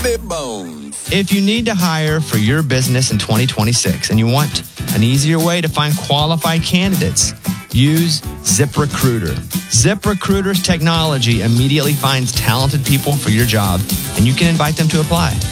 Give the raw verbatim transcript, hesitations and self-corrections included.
Billy Bones. If you need to hire for your business in twenty twenty-six and you want an easier way to find qualified candidates, use ZipRecruiter. ZipRecruiter's technology immediately finds talented people for your job, and you can invite them to apply.